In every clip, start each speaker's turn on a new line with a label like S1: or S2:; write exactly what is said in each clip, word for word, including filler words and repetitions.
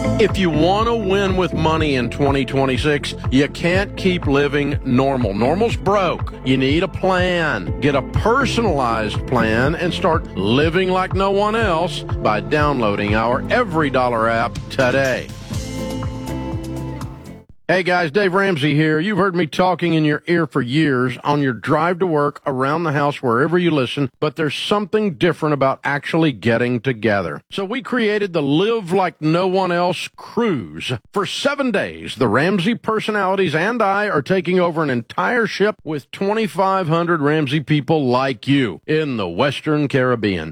S1: If you want to win with money in twenty twenty-six, you can't keep living normal. Normal's broke. You need a plan. Get a personalized plan and start living like no one else by downloading our Every Dollar app today. Hey guys, Dave Ramsey here. You've heard me talking in your ear for years on your drive to work, around the house, wherever you listen, but there's something different about actually getting together. So we created the Live Like No One Else cruise. For seven days, the Ramsey personalities and I are taking over an entire ship with twenty-five hundred Ramsey people like you in the Western Caribbean.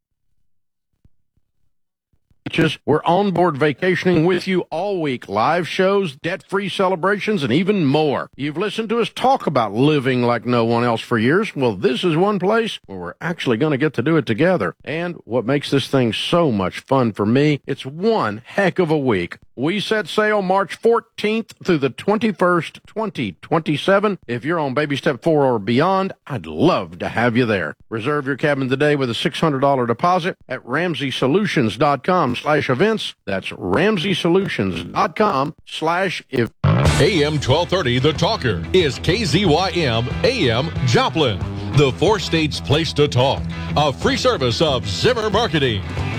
S1: We're on board vacationing with you all week. Live shows, debt-free celebrations, and even more. You've listened to us talk about living like no one else for years. Well, this is one place where we're actually going to get to do it together. And what makes this thing so much fun for me, it's one heck of a week. We set sail March fourteenth through the twenty-first, twenty twenty-seven. If you're on baby step four or beyond, I'd love to have you there. Reserve your cabin today with a six hundred dollars deposit at ramsey solutions dot com slash events. That's ramsey solutions dot com slash events.
S2: A M twelve thirty, The Talker, is K Z Y M A M Joplin, the four states place to talk. A free service of Zimmer Marketing.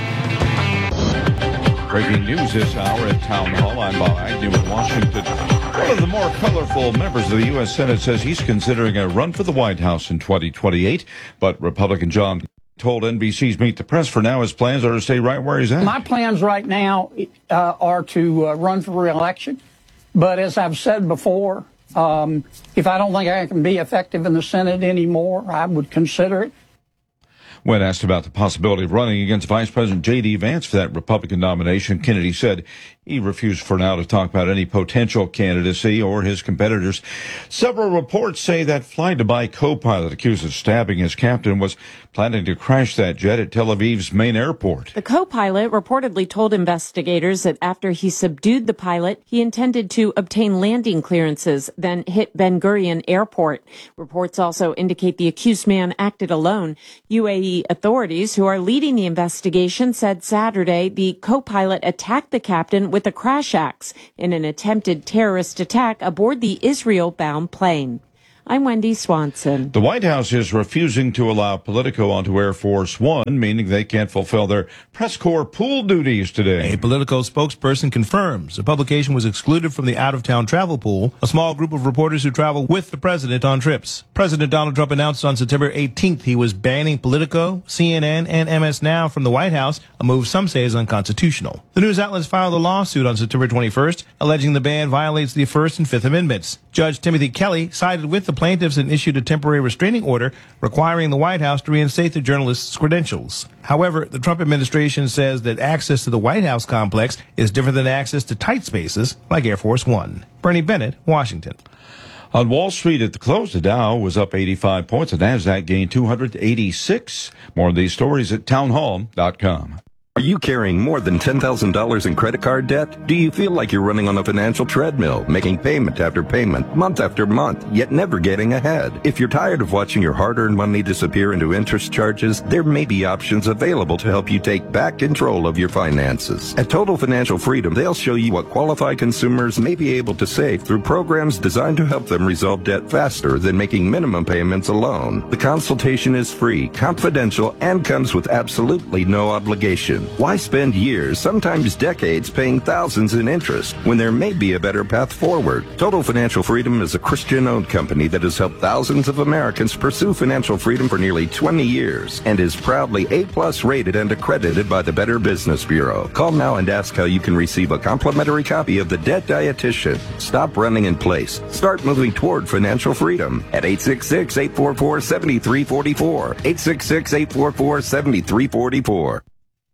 S3: Breaking news this hour at Town Hall. I'm Bob Agnew in Washington. One of the more colorful members of the U S Senate says he's considering a run for the White House in twenty twenty-eight, but Republican John told N B C's Meet the Press for now his plans are to stay right where he's at.
S4: My plans right now uh, are to uh, run for re-election, but as I've said before, um, if I don't think I can be effective in the Senate anymore, I would consider it.
S3: When asked about the possibility of running against Vice President J D. Vance for that Republican nomination, Kennedy said he refused for now to talk about any potential candidacy or his competitors. Several reports say that Fly Dubai co-pilot accused of stabbing his captain was planning to crash that jet at Tel Aviv's main airport.
S5: The co-pilot reportedly told investigators that after he subdued the pilot, he intended to obtain landing clearances, then hit Ben Gurion Airport. Reports also indicate the accused man acted alone. U A E authorities who are leading the investigation said Saturday the co-pilot attacked the captain with a crash axe in an attempted terrorist attack aboard the Israel-bound plane. I'm Wendy Swanson.
S3: The White House is refusing to allow Politico onto Air Force One, meaning they can't fulfill their press corps pool duties today.
S6: A Politico spokesperson confirms the publication was excluded from the out-of-town travel pool, a small group of reporters who travel with the president on trips. President Donald Trump announced on September eighteenth he was banning Politico, C N N, and M S Now from the White House, a move some say is unconstitutional. The news outlets filed a lawsuit on September twenty-first, alleging the ban violates the First and Fifth Amendments. Judge Timothy Kelly sided with the plaintiffs and issued a temporary restraining order requiring the White House to reinstate the journalists' credentials. However, the Trump administration says that access to the White House complex is different than access to tight spaces like Air Force One. Bernie Bennett, Washington.
S3: On Wall Street at the close, the Dow was up eighty-five points. The Nasdaq gained two hundred eighty-six. More of these stories at townhall dot com.
S7: Are you carrying more than ten thousand dollars in credit card debt? Do you feel like you're running on a financial treadmill, making payment after payment, month after month, yet never getting ahead? If you're tired of watching your hard-earned money disappear into interest charges, there may be options available to help you take back control of your finances. At Total Financial Freedom, they'll show you what qualified consumers may be able to save through programs designed to help them resolve debt faster than making minimum payments alone. The consultation is free, confidential, and comes with absolutely no obligation. Why spend years, sometimes decades, paying thousands in interest when there may be a better path forward? Total Financial Freedom is a Christian-owned company that has helped thousands of Americans pursue financial freedom for nearly twenty years and is proudly A-plus rated and accredited by the Better Business Bureau. Call now and ask how you can receive a complimentary copy of The Debt Dietitian. Stop running in place. Start moving toward financial freedom at eight six six, eight four four, seven three four four, eight six six, eight four four, seven three four four.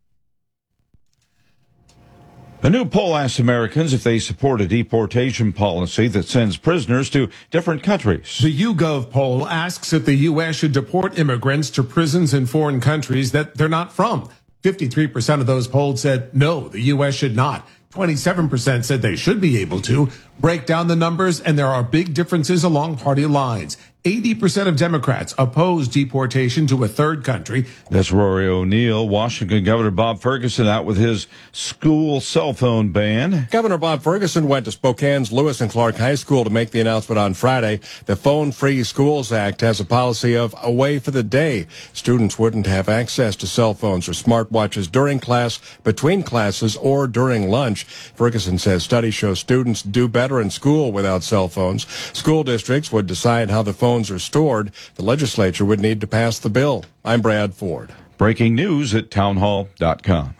S3: A new poll asks Americans if they support a deportation policy that sends prisoners to different countries.
S8: The YouGov poll asks if the U S should deport immigrants to prisons in foreign countries that they're not from. fifty-three percent of those polled said no, the U S should not. twenty-seven percent said they should be able to. Break down the numbers, and there are big differences along party lines. eighty percent of Democrats oppose deportation to a third country.
S3: That's Rory O'Neill. Washington Governor Bob Ferguson out with his school cell phone ban.
S9: Governor Bob Ferguson went to Spokane's Lewis and Clark High School to make the announcement on Friday. The Phone Free Schools Act has a policy of away for the day. Students wouldn't have access to cell phones or smartwatches during class, between classes, or during lunch. Ferguson says studies show students do better in school without cell phones. School districts would decide how the phone phones are stored. The legislature would need to pass the bill. I'm Brad Ford.
S3: Breaking news at townhall dot com.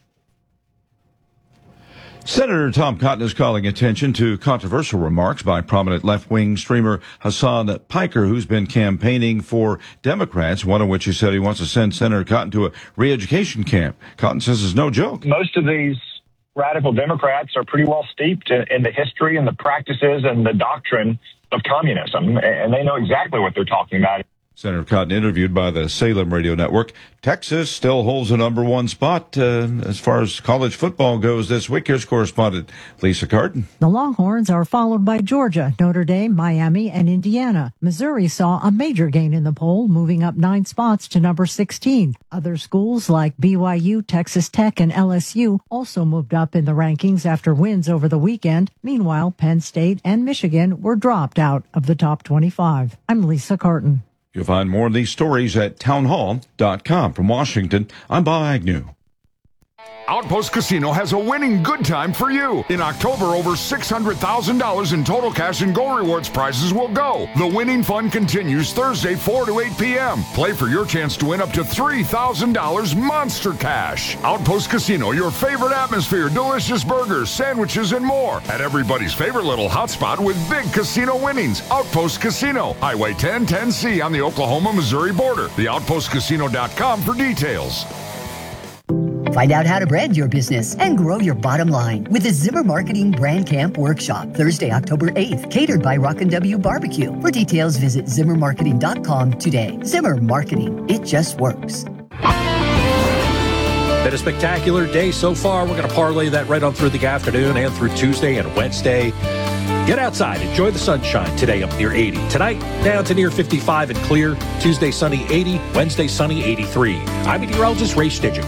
S3: Senator Tom Cotton is calling attention to controversial remarks by prominent left-wing streamer Hassan Piker, who's been campaigning for Democrats, one of which he said he wants to send Senator Cotton to a re-education camp. Cotton says it's no joke.
S10: Most of these radical Democrats are pretty well steeped in, in the history and the practices and the doctrine of communism, and they know exactly what they're talking about.
S3: Senator Cotton interviewed by the Salem Radio Network. Texas still holds the number one spot uh, as far as college football goes this week. Here's correspondent Lisa Carton.
S11: The Longhorns are followed by Georgia, Notre Dame, Miami, and Indiana. Missouri saw a major gain in the poll, moving up nine spots to number sixteen. Other schools like B Y U, Texas Tech, and L S U also moved up in the rankings after wins over the weekend. Meanwhile, Penn State and Michigan were dropped out of the top twenty-five. I'm Lisa Carton.
S3: You'll find more of these stories at townhall dot com. From Washington, I'm Bob Agnew.
S12: Outpost Casino has a winning good time for you. In October, over six hundred thousand dollars in total cash and gold rewards prizes will go. The winning fun continues Thursday, four to eight p.m. Play for your chance to win up to three thousand dollars monster cash. Outpost Casino, your favorite atmosphere, delicious burgers, sandwiches, and more. At everybody's favorite little hotspot with big casino winnings. Outpost Casino, Highway ten ten C on the Oklahoma-Missouri border. the outpost casino dot com for details.
S13: Find out how to brand your business and grow your bottom line with the Zimmer Marketing Brand Camp Workshop, Thursday, October eighth, catered by Rockin' W Barbecue. For details, visit zimmer marketing dot com today. Zimmer Marketing, it just works.
S14: Been a spectacular day so far. We're going to parlay that right on through the afternoon and through Tuesday and Wednesday. Get outside. Enjoy the sunshine today up near eighty. Tonight, down to near fifty-five and clear. Tuesday, sunny eighty. Wednesday, sunny eighty-three. I'm meteorologist Ray Stidgick.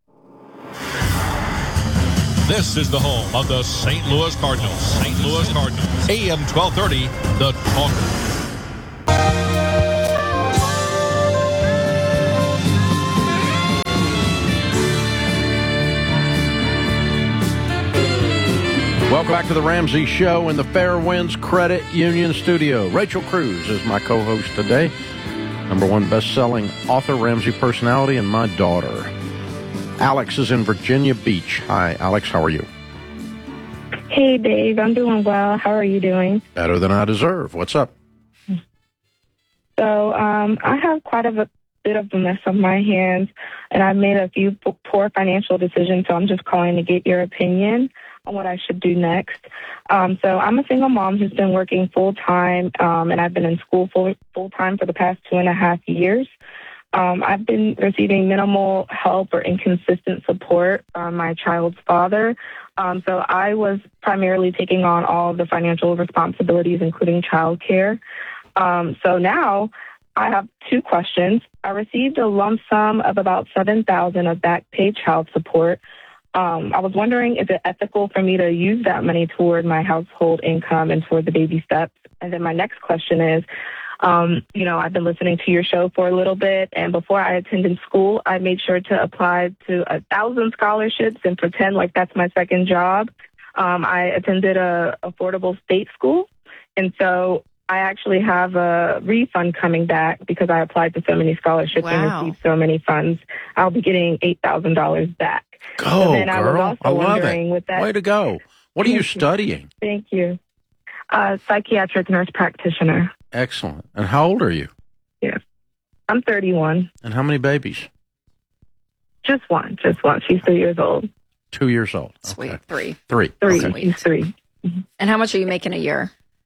S2: This is the home of the Saint Louis Cardinals. Saint Louis Cardinals. A M twelve thirty, The Talker.
S1: Welcome back to the Ramsey Show in the Fairwinds Credit Union studio. Rachel Cruz is my co-host today. Number one best-selling author, Ramsey personality, and my daughter. Alex is in Virginia Beach. Hi, Alex. How are you?
S15: Hey, Dave. I'm doing well. How are you doing?
S1: Better than I deserve. What's up?
S15: So um, I have quite a bit of a mess on my hands, and I've made a few poor financial decisions, so I'm just calling to get your opinion on what I should do next. Um, so I'm a single mom who's been working full-time, um, and I've been in school full, full-time for the past two and a half years. Um, I've been receiving minimal help or inconsistent support from my child's father. Um, so I was primarily taking on all of the financial responsibilities, including childcare. Um, so now I have two questions. I received a lump sum of about seven thousand dollars of back paid child support. Um, I was wondering, is it ethical for me to use that money toward my household income and toward the baby steps? And then my next question is, Um, you know, I've been listening to your show for a little bit, and before I attended school, I made sure to apply to a thousand scholarships and pretend like that's my second job. Um, I attended a affordable state school, and so I actually have a refund coming back because I applied to so many scholarships
S16: Wow.
S15: and received so many funds. I'll be getting eight thousand dollars back.
S1: Go,
S15: so then I was
S1: girl.
S15: also
S1: I love
S15: wondering
S1: it.
S15: with that.
S1: Way to go. What are you
S15: Thank you.
S1: studying?
S15: Thank you. Uh, psychiatric nurse practitioner.
S1: Excellent. And how old are you?
S15: Yeah. I'm thirty-one.
S1: And how many babies?
S15: Just one. Just one. She's three years old.
S1: Two years old.
S16: Sweet.
S1: Okay.
S16: Three.
S1: Three.
S15: Three.
S1: Okay.
S15: She's three.
S16: And how much are you making a year?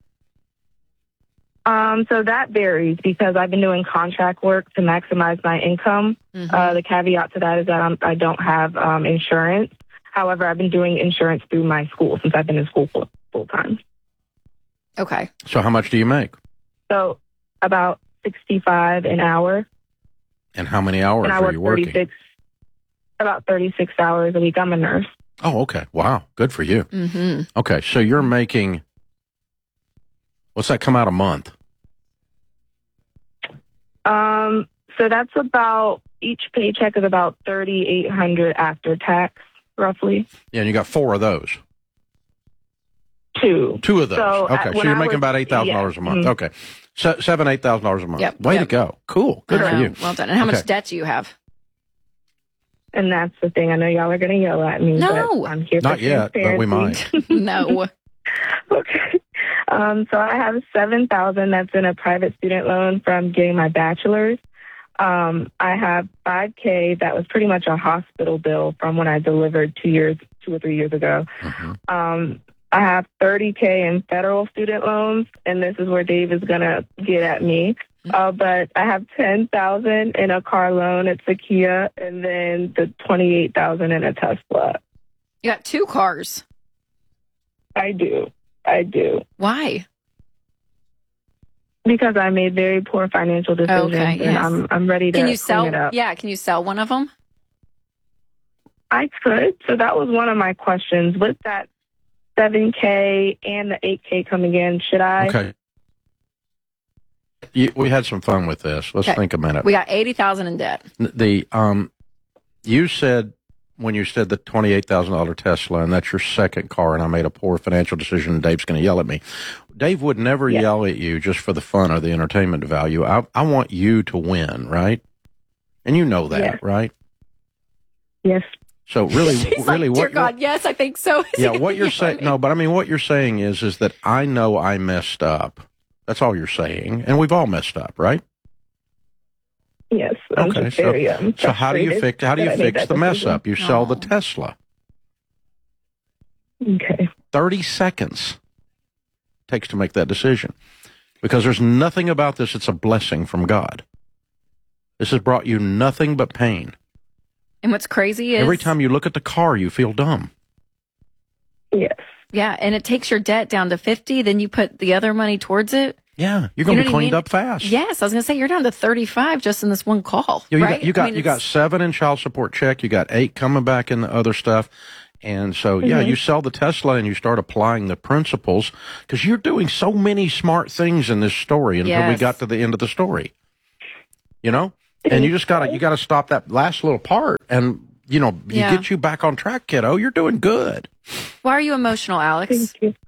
S15: Um, so that varies because I've been doing contract work to maximize my income.
S16: Mm-hmm.
S15: Uh, the caveat to that is that I'm, I don't have um, insurance. However, I've been doing insurance through my school since I've been in school full, full time.
S16: Okay.
S1: So how much do you make?
S15: So about sixty-five an hour.
S1: And how many hours
S15: And I
S1: are
S15: work
S1: you working?
S15: thirty-six, about thirty-six hours a week. I'm a nurse.
S1: Oh, okay. Wow. Good for you.
S16: Mm-hmm.
S1: Okay. So you're making, what's that come out a month?
S15: Um, so that's about, each paycheck is about thirty-eight hundred after tax, roughly.
S1: Yeah, and you got four of those.
S15: Two.
S1: Two of those.
S15: So,
S1: okay.
S15: uh,
S1: So
S15: when
S1: you're
S15: I
S1: making
S15: was-
S1: about eight thousand dollars
S15: yeah.
S1: a month.
S15: Mhm.
S1: Okay. Se- seven, eight thousand dollars a month.
S16: Yep.
S1: Way
S16: Yep.
S1: to go. Cool. Good
S16: I
S1: for
S16: know.
S1: you.
S16: Well done. And how
S1: Okay.
S16: much debt do you have?
S15: And that's the thing. I know y'all are going to yell at me.
S16: No.
S15: But I'm here
S1: Not
S15: for
S1: yet, but we might.
S15: transparency.
S16: No.
S15: Okay. Um, so I have seven thousand that's in a private student loan from getting my bachelor's. Um, I have five K that was pretty much a hospital bill from when I delivered two years, two or three years ago.
S1: Mm-hmm.
S15: Um, I have thirty K in federal student loans, and this is where Dave is going to get at me. Uh, but I have ten thousand in a car loan at Kia, and then the twenty-eight thousand in a Tesla.
S16: You got two cars.
S15: I do. I do.
S16: Why?
S15: Because I made very poor financial decisions,
S16: Okay,
S15: and
S16: yes.
S15: I'm I'm ready to
S16: Can you
S15: clean
S16: sell?
S15: it up.
S16: Yeah, can you sell one of them?
S15: I could. So that was one of my questions. With that seven K and the eight K coming in, should I?
S1: Okay. You, we had some fun with this. Let's
S16: Okay.
S1: think a minute.
S16: We got eighty thousand in debt.
S1: The um, you said when you said the twenty-eight thousand dollar Tesla, and that's your second car, and I made a poor financial decision, and Dave's going to yell at me. Dave would never
S15: Yeah.
S1: yell at you just for the fun or the entertainment value. I I want you to win, right? And you know that,
S15: Yes.
S1: right?
S15: Yes.
S1: So really,
S16: She's
S1: really,
S16: like, Dear
S1: what?
S16: God, yes, I think so.
S1: Yeah, what you're saying? No, but I mean, what you're saying is, is that I know I messed up. That's all you're saying, and we've all messed up, right?
S15: Yes. I'm
S1: Okay,
S15: just
S1: so
S15: very, um,
S1: so how do you
S15: frustrated
S1: fix how do
S15: that
S1: you
S15: I made
S1: fix
S15: that
S1: the mess
S15: decision.
S1: up? You sell the
S16: No.
S1: Tesla.
S15: Okay.
S1: thirty seconds takes to make that decision, because there's nothing about this that's a blessing from God. This has brought you nothing but pain.
S16: And what's crazy is
S1: Every time you look at the car, you feel dumb.
S15: Yes.
S16: yeah, and it takes your debt down to fifty. Then you put the other money towards it.
S1: Yeah, you're going
S16: You
S1: to
S16: know
S1: be
S16: what I
S1: cleaned
S16: mean?
S1: up fast.
S16: Yes, I was going to say you're down to thirty-five just in this one call.
S1: You, you
S16: right?
S1: got you got,
S16: I mean,
S1: you got
S16: it's-
S1: seven in child support check. You got eight coming back in the other stuff. And so, yeah,
S15: Mhm.
S1: you sell the Tesla and you start applying the principles, because you're doing so many smart things in this story until we
S16: Yes.
S1: got to the end of the story. You know? And you just gotta, you gotta stop that last little part and, you know, you
S16: Yeah.
S1: get you back on track, kiddo. You're doing good.
S16: Why are you emotional, Alex?
S15: Thank you.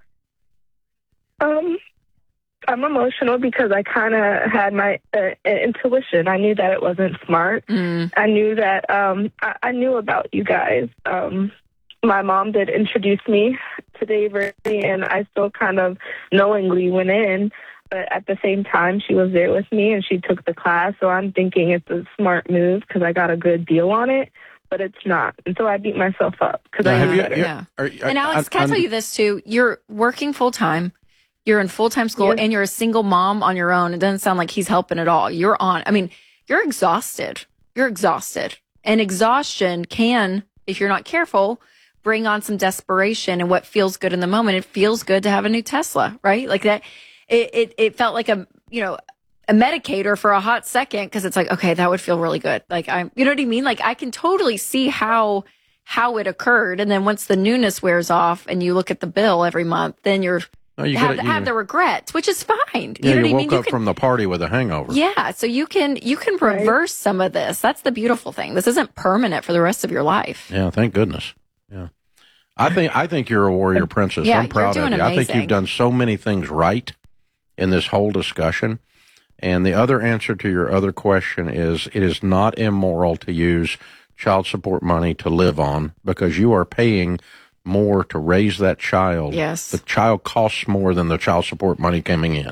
S15: Um, I'm emotional because I kind of had my uh, intuition. I knew that it wasn't smart.
S16: Mm.
S15: I knew that um, I, I knew about you guys. Um, my mom did introduce me to Dave early, and I still kind of knowingly went in. But at the same time, she was there with me, and she took the class. So I'm thinking it's a smart move because I got a good deal on it. But it's not. And so I beat myself up because I
S1: Have
S15: knew
S1: you-
S15: better.
S1: you-
S16: Yeah.
S1: are-
S16: And
S1: I-
S16: Alex,
S1: I-
S16: can I
S1: I'm-
S16: tell you this too? You're working full time. You're in full time school,
S15: Yes.
S16: and you're a single mom on your own. It doesn't sound like he's helping at all. You're on. I mean, you're exhausted. You're exhausted, and exhaustion can, if you're not careful, bring on some desperation and what feels good in the moment. It feels good to have a new Tesla, right? Like that. It it, it felt like a you know a medicator for a hot second, because it's like, okay, that would feel really good. Like I'm, you know what I mean? Like I can totally see how how it occurred, and then once the newness wears off and you look at the bill every month, then you're
S1: No, you
S16: have,
S1: gotta- you-
S16: have the regrets, which is fine.
S1: Yeah,
S16: you know
S1: you
S16: what I
S1: woke
S16: mean? You
S1: up
S16: can,
S1: from the party with a hangover.
S16: yeah, so you can you can reverse some of this. That's the beautiful thing. This isn't permanent for the rest of your life.
S1: Yeah, thank goodness. Yeah. I think I think you're a warrior princess.
S16: Yeah,
S1: I'm proud
S16: you're
S1: of
S16: doing
S1: you. I think
S16: amazing.
S1: you've done so many things right in this whole discussion. And the other answer to your other question is it is not immoral to use child support money to live on, because you are paying more to raise that child.
S16: Yes.
S1: The child costs more than the child support money coming in.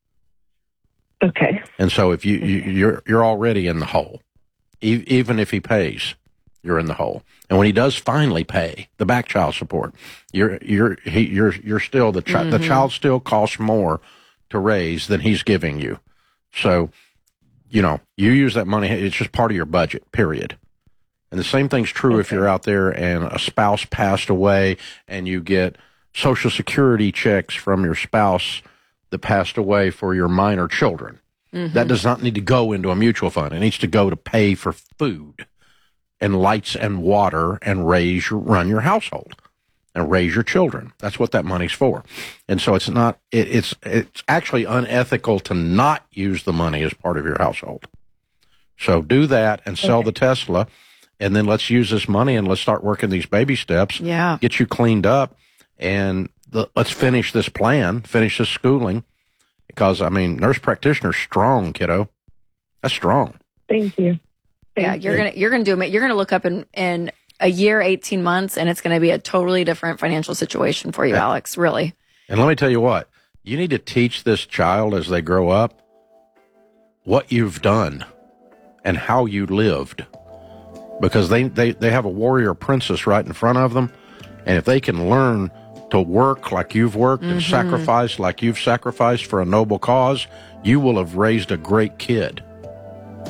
S15: Okay.
S1: And so if you, you you're you're already in the hole. E- even if he pays, you're in the hole. And when he does finally pay the back child support, you're you're he, you're you're still the child. The
S16: Mhm.
S1: child still costs more to raise than he's giving you. So, you know, you use that money. It's just part of your budget. Period. And the same thing's true if you're out there and a spouse passed away and you get Social Security checks from your spouse that passed away for your minor children. Mm-hmm. That does not need to go into a mutual fund. It needs to go to pay for food and lights and water and raise your, run your household and raise your children. That's what that money's for. And so it's not, it, it's, it's actually unethical to not use the money as part of your household. So do that and sell okay. the Tesla, and then let's use this money and let's start working these baby steps.
S16: Yeah.
S1: Get you cleaned up, and the, let's finish this plan, finish this schooling, because, I mean, nurse practitioner's strong, kiddo. That's strong.
S15: Thank you. Thank
S16: yeah, you're you. gonna you're gonna do it. You're gonna look up in in a year, eighteen months, and it's gonna be a totally different financial situation for you, yeah. Alex. Really.
S1: And let me tell you what, you need to teach this child as they grow up what you've done and how you lived, because they, they, they have a warrior princess right in front of them. And if they can learn to work like you've worked mm-hmm. and sacrifice like you've sacrificed for a noble cause, you will have raised a great kid.